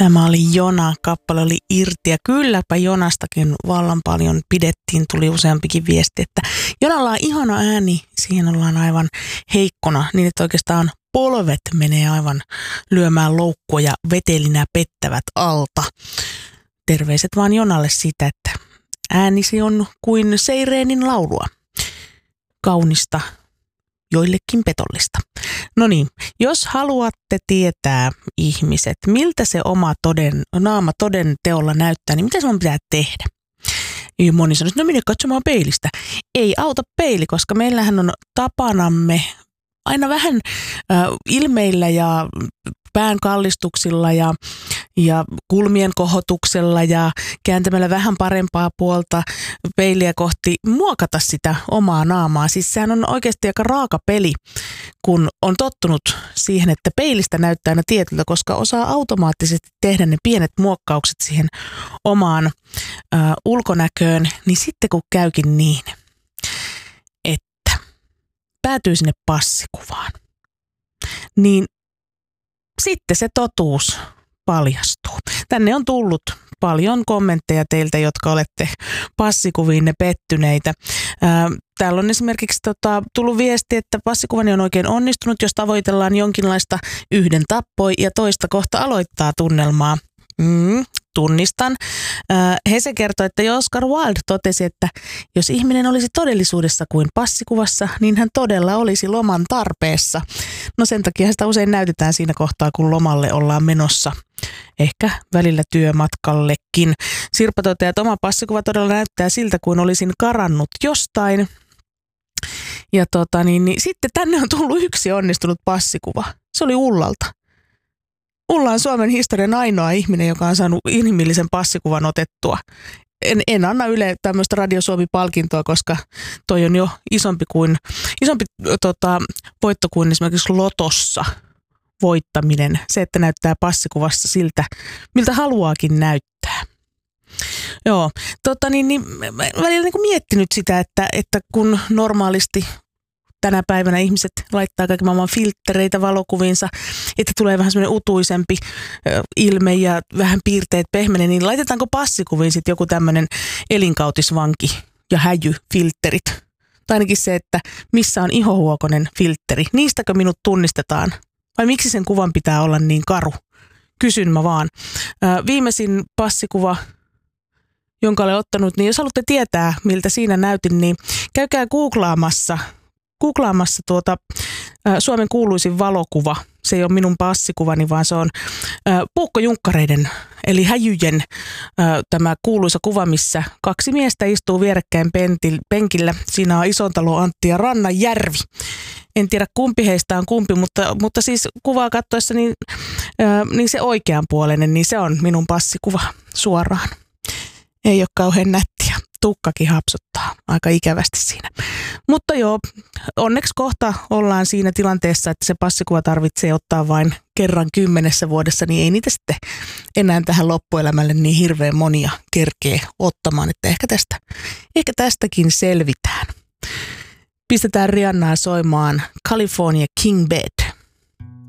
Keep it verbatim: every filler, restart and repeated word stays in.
Tämä oli Jona, kappale oli Irti ja kylläpä Jonastakin vallan paljon pidettiin, tuli useampikin viesti, että Jonalla on ihana ääni, siihen ollaan aivan heikkona, niin että oikeastaan polvet menee aivan lyömään loukkua ja vetelinä pettävät alta. Terveiset vaan Jonalle siitä, että äänisi on kuin seireenin laulua. Kaunista, joillekin petollista. No niin, jos haluatte tietää ihmiset, miltä se oma toden, naama toden teolla näyttää, niin mitä sun pitää tehdä? Ja moni sanoo, no mene katsomaan peilistä. Ei auta peili, koska meillähän on tapanamme aina vähän äh, ilmeillä ja pään kallistuksilla ja, ja kulmien kohotuksella ja kääntämällä vähän parempaa puolta peiliä kohti muokata sitä omaa naamaa. Siis sehän on oikeasti aika raaka peli, kun on tottunut siihen, että peilistä näyttää aina tietyltä, koska osaa automaattisesti tehdä ne pienet muokkaukset siihen omaan äh, ulkonäköön, niin sitten kun käykin niin, että päätyy sinne passikuvaan, niin sitten se totuus paljastuu. Tänne on tullut paljon kommentteja teiltä, jotka olette passikuviinne pettyneitä. Täällä on esimerkiksi tota, tullut viesti, että passikuvani on oikein onnistunut, jos tavoitellaan jonkinlaista yhden tappoi ja toista kohta aloittaa tunnelmaa. Mm, tunnistan. Hese kertoi, että Oscar Wilde totesi, että jos ihminen olisi todellisuudessa kuin passikuvassa, niin hän todella olisi loman tarpeessa. No sen takia sitä usein näytetään siinä kohtaa, kun lomalle ollaan menossa. Ehkä välillä työmatkallekin. Sirpa toteaa, että oma passikuva todella näyttää siltä, kuin olisin karannut jostain. Ja tota, niin, niin, sitten tänne on tullut yksi onnistunut passikuva. Se oli Ullalta. Ulla on Suomen historian ainoa ihminen, joka on saanut inhimillisen passikuvan otettua. En, en anna Yle tämmöistä Radio Suomi-palkintoa, koska toi on jo isompi, kuin, isompi tota, voitto kuin esimerkiksi lotossa voittaminen. Se, että näyttää passikuvassa siltä, miltä haluaakin näyttää. Joo, tota niin, niin välillä niin kuin miettinyt sitä, että, että kun normaalisti tänä päivänä ihmiset laittaa kaiken maailman filttereitä valokuviinsa, että tulee vähän semmoinen utuisempi ilme ja vähän piirteet pehmenee, niin laitetaanko passikuviin sitten joku tämmöinen elinkautisvanki ja häjyfiltterit? Tai ainakin se, että missä on ihohuokonen filtteri. Niistäkö minut tunnistetaan? Vai miksi sen kuvan pitää olla niin karu? Kysyn mä vaan. Viimeisin passikuva, jonka olen ottanut, niin jos haluatte tietää, miltä siinä näytin, niin käykää googlaamassa googlaamassa tuota ä, Suomen kuuluisin valokuva. Se ei ole minun passikuvani, vaan se on ä, puukkojunkkareiden, eli häjyjen ä, tämä kuuluisa kuva, missä kaksi miestä istuu vierekkäin pentil, penkillä. Siinä on Isontalo Antti ja Rannanjärvi. En tiedä kumpi heistä on kumpi, mutta, mutta siis kuvaa katsoessa niin, ä, niin se oikeanpuoleinen, niin se on minun passikuva suoraan. Ei ole kauhean nättiä. Tukkakin hapsuttaa aika ikävästi siinä. Mutta joo, onneksi kohta ollaan siinä tilanteessa, että se passikuva tarvitsee ottaa vain kerran kymmenessä vuodessa, niin ei niitä sitten enää tähän loppuelämälle niin hirveän monia kerkee ottamaan, että ehkä, tästä, ehkä tästäkin selvitään. Pistetään Rihannaa soimaan California King Bed.